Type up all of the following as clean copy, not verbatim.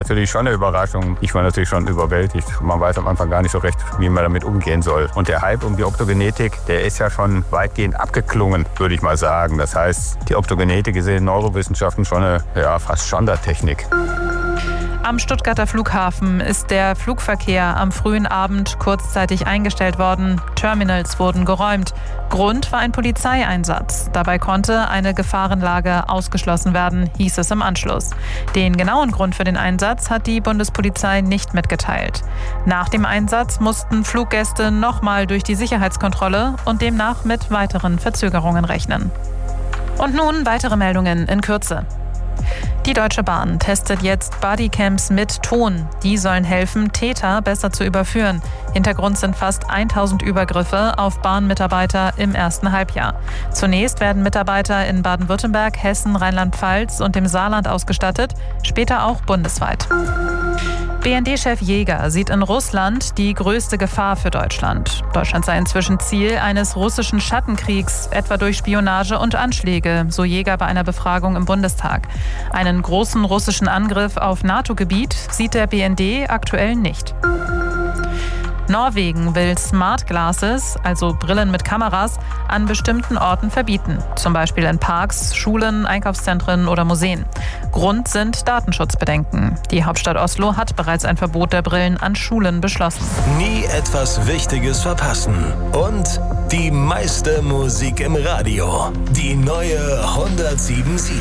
natürlich schon eine Überraschung. Ich war natürlich schon überwältigt. Man weiß am Anfang gar nicht so recht, wie man damit umgehen soll. Und der Hype um die Optogenetik, der ist ja schon weitgehend abgeklungen, würde ich mal sagen. Das heißt, die Optogenetik ist in Neurowissenschaften schon eine fast Standardtechnik. Am Stuttgarter Flughafen ist der Flugverkehr am frühen Abend kurzzeitig eingestellt worden. Terminals wurden geräumt. Grund war ein Polizeieinsatz. Dabei konnte eine Gefahrenlage ausgeschlossen werden, hieß es im Anschluss. Den genauen Grund für den Einsatz hat die Bundespolizei nicht mitgeteilt. Nach dem Einsatz mussten Fluggäste nochmal durch die Sicherheitskontrolle und demnach mit weiteren Verzögerungen rechnen. Und nun weitere Meldungen in Kürze. Die Deutsche Bahn testet jetzt Bodycams mit Ton. Die sollen helfen, Täter besser zu überführen. Hintergrund sind fast 1000 Übergriffe auf Bahnmitarbeiter im ersten Halbjahr. Zunächst werden Mitarbeiter in Baden-Württemberg, Hessen, Rheinland-Pfalz und dem Saarland ausgestattet, später auch bundesweit. BND-Chef Jäger sieht in Russland die größte Gefahr für Deutschland. Deutschland sei inzwischen Ziel eines russischen Schattenkriegs, etwa durch Spionage und Anschläge, so Jäger bei einer Befragung im Bundestag. Einen großen russischen Angriff auf NATO-Gebiet sieht der BND aktuell nicht. Norwegen will Smart Glasses, also Brillen mit Kameras, an bestimmten Orten verbieten. Zum Beispiel in Parks, Schulen, Einkaufszentren oder Museen. Grund sind Datenschutzbedenken. Die Hauptstadt Oslo hat bereits ein Verbot der Brillen an Schulen beschlossen. Nie etwas Wichtiges verpassen. Und die meiste Musik im Radio. Die neue 107.7.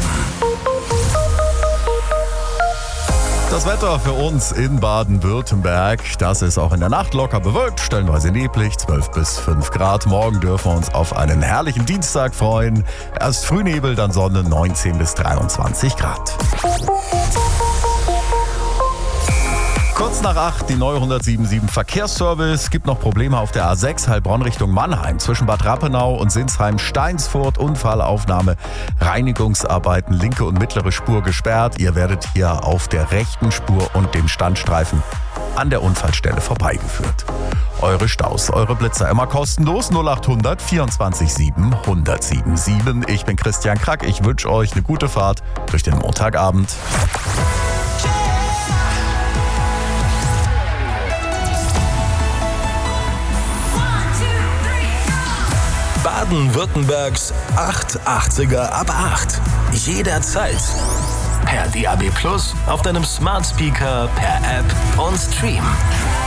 Das Wetter für uns in Baden-Württemberg, das ist auch in der Nacht locker bewölkt, stellenweise neblig, 12 bis 5 Grad. Morgen dürfen wir uns auf einen herrlichen Dienstag freuen. Erst Frühnebel, dann Sonne, 19 bis 23 Grad. Kurz nach 8, die neue 107.7 Verkehrsservice. Gibt noch Probleme auf der A6 Heilbronn Richtung Mannheim. Zwischen Bad Rappenau und Sinsheim-Steinsfurt. Unfallaufnahme, Reinigungsarbeiten, linke und mittlere Spur gesperrt. Ihr werdet hier auf der rechten Spur und dem Standstreifen an der Unfallstelle vorbeigeführt. Eure Staus, eure Blitzer immer kostenlos. 0800 24 7 1077. Ich bin Christian Krack. Ich wünsche euch eine gute Fahrt durch den Montagabend. Baden-Württembergs 880er ab 8. Jederzeit. Per DAB+, auf deinem Smart Speaker, per App und Stream.